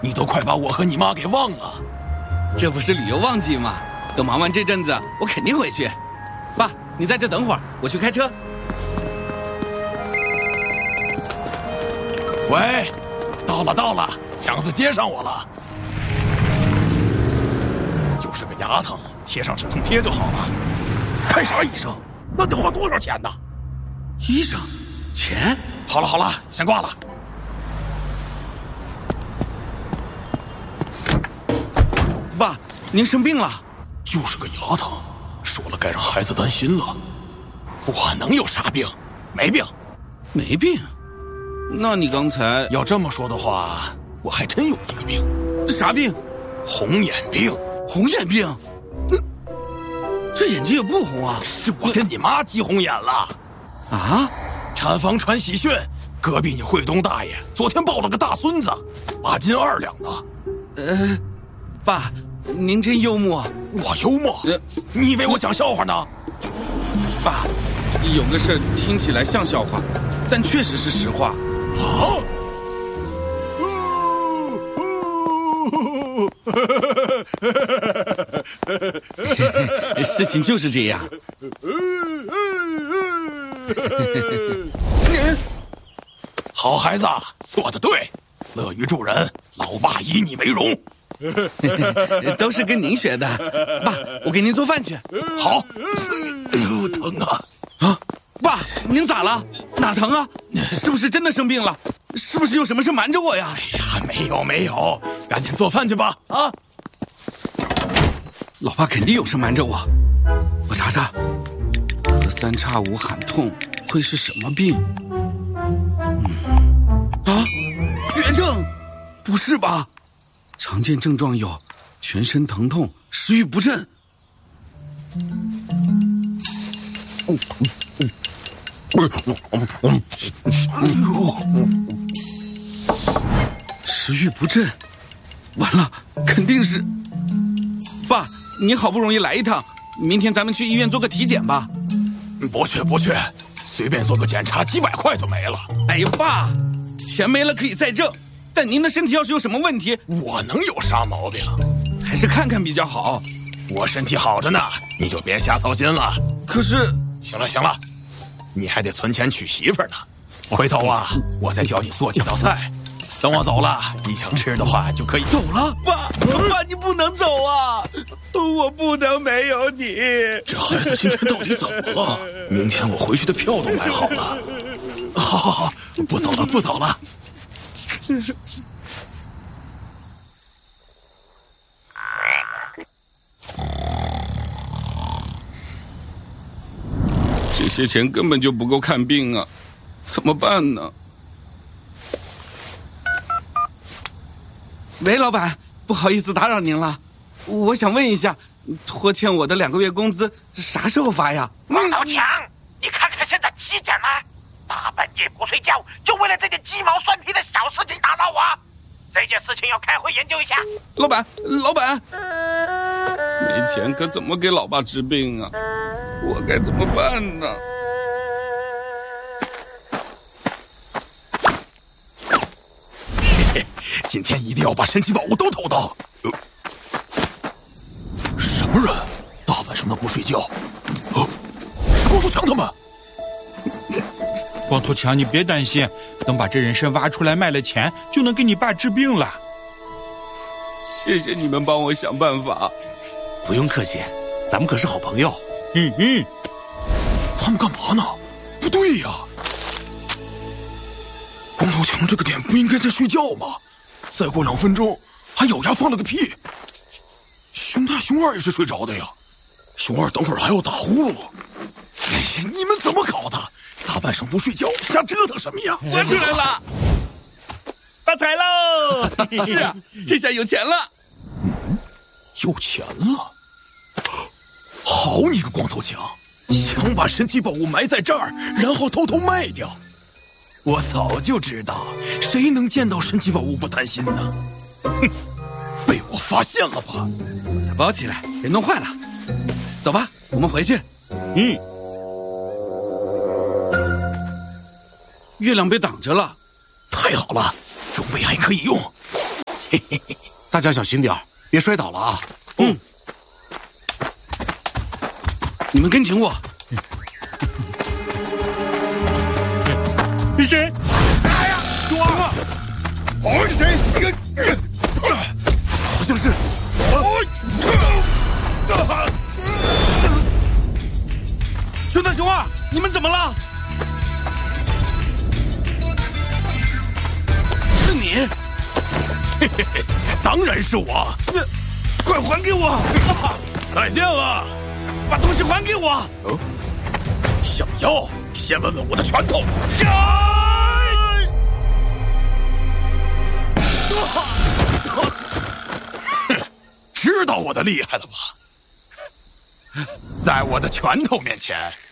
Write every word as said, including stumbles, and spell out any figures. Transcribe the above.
你都快把我和你妈给忘了。 这不是旅游旺季吗？等忙完这阵子，我肯定回去。爸，你在这等会儿，我去开车。 喂，到了到了，强子接上我了。就是个牙疼，贴上止痛贴就好了。看啥医生？那得花多少钱呢？ 医生，钱？ 好了好了，先挂了。 爸，您生病了？ 就是个牙疼，说了该让孩子担心了。我能有啥病？没病。 没病？那你刚才要这么说的话，我还真有一个病。 啥病？ 红眼病。 红眼病？嗯，这眼睛也不红啊。 是我跟你妈急红眼了。 啊？ 产房传喜讯，隔壁你惠东大爷昨天抱了个大孙子，八斤二两的。 呃，爸，您真幽默。 我幽默？呃、你以为我讲笑话呢？ 爸，有个事听起来像笑话，但确实是实话。 啊！ 事情就是这样。 好孩子，做得对，乐于助人，老爸以你为荣。 都是跟您学的。爸，我给您做饭去。 好。哎呦，疼啊！ 啊，爸，您咋了？哪疼啊？是不是真的生病了？是不是有什么事瞒着我呀？ 哎呀，没有没有，赶紧做饭去吧。啊！ 老爸肯定有事瞒着我。我查查，隔三差五喊痛会是什么病？嗯，啊，绝症？不是吧？常见症状有全身疼痛、食欲不振。嗯嗯嗯食欲不振，完了，肯定是。爸，你好不容易来一趟，明天咱们去医院做个体检吧。 不去不去，随便做个检查几百块就没了。 哎呦，爸，钱没了可以再挣，但您的身体要是有什么问题， 我能有啥毛病？ 还是看看比较好。 我身体好着呢，你就别瞎操心了。 可是， 行了行了，你还得存钱娶媳妇呢。回头啊，我再教你做几道菜。等我走了，你想吃的话就可以走了。爸，爸，你不能走啊！我不能没有你。 这孩子今天到底怎么了？明天我回去的票都买好了。好好好，不走了不走了。 这些钱根本就不够看病啊，怎么办呢？喂，老板，不好意思打扰您了，我想问一下，拖欠我的两个月工资啥时候发呀？ 王老强，你看看现在几点了？大半夜不睡觉，就为了这点鸡毛蒜皮的小事情打扰我？这件事情要开会研究一下。 老板，老板，没钱可怎么给老爸治病啊？我该怎么办呢？ 今天一定要把神奇宝物都偷到。呃、什么人？大晚上的不睡觉？哦，是光头强他们。 光头强，你别担心，等把这人参挖出来卖了钱，就能给你爸治病了。 谢谢你们帮我想办法。 不用客气，咱们可是好朋友。 嗯嗯。 他们干嘛呢？不对呀，光头强这个点不应该在睡觉吗？再过两分钟还咬牙放了个屁。熊大熊二也是睡着的呀，熊二等会儿还要打呼噜。哎呀，你们怎么搞的？大半晌不睡觉，瞎折腾什么呀？ 我出来了， 发财喽！ 是啊，这下有钱了。 嗯，有钱了。好你个光头强，想把神奇宝物埋在这儿，然后偷偷卖掉。我早就知道，谁能见到神奇宝物不担心呢？哼，被我发现了吧？ 包起来，别弄坏了。走吧，我们回去。 嗯。 月亮被挡着了， 太好了，装备还可以用。 嘿嘿嘿，大家小心点儿，别摔倒了啊！ 嗯，你们跟紧我。 谁？ 哎呀，抓！哦，谁是个？ 好像是。 熊大熊二，你们怎么了？是你？ 嘿嘿嘿，当然是我！ 快还给我！ 再见了， 把东西还给我！ 哦，想要？先问问我的拳头。知道我的厉害了吧？在我的拳头面前，